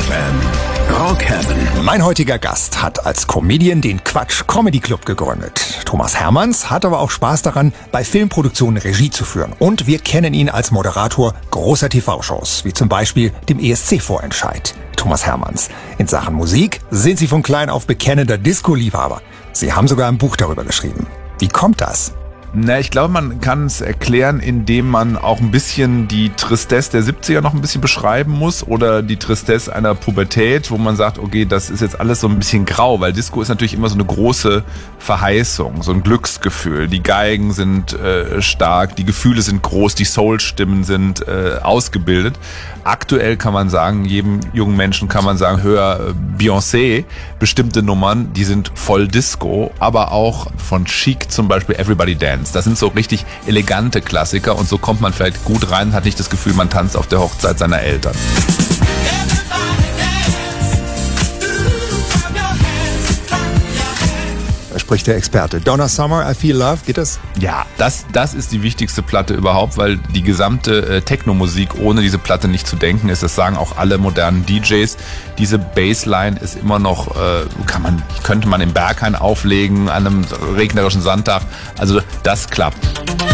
FM. Rock Heaven. Mein heutiger Gast hat als Comedian den Quatsch Comedy Club gegründet. Thomas Hermanns hat aber auch Spaß daran, bei Filmproduktionen Regie zu führen. Und wir kennen ihn als Moderator großer TV-Shows, wie zum Beispiel dem ESC-Vorentscheid. Thomas Hermanns. In Sachen Musik sind Sie von klein auf bekennender Disco-Liebhaber. Sie haben sogar ein Buch darüber geschrieben. Wie kommt das? Na, ich glaube, man kann es erklären, indem man auch ein bisschen die Tristesse der 70er noch ein bisschen beschreiben muss oder die Tristesse einer Pubertät, wo man sagt, okay, das ist jetzt alles so ein bisschen grau, weil Disco ist natürlich immer so eine große Verheißung, so ein Glücksgefühl. Die Geigen sind stark, die Gefühle sind groß, die Soul-Stimmen sind ausgebildet. Aktuell kann man sagen, jedem jungen Menschen kann man sagen, hör Beyoncé, bestimmte Nummern, die sind voll Disco, aber auch von Chic zum Beispiel Everybody Dance. Das sind so richtig elegante Klassiker und so kommt man vielleicht gut rein, hat nicht das Gefühl, man tanzt auf der Hochzeit seiner Eltern. Spricht der Experte. Donna Summer, I Feel Love, geht das? Ja, das ist die wichtigste Platte überhaupt, weil die gesamte Techno-Musik ohne diese Platte nicht zu denken ist. Das sagen auch alle modernen DJs. Diese Bassline ist immer noch, könnte man im Berghain auflegen an einem regnerischen Sonntag. Also das klappt.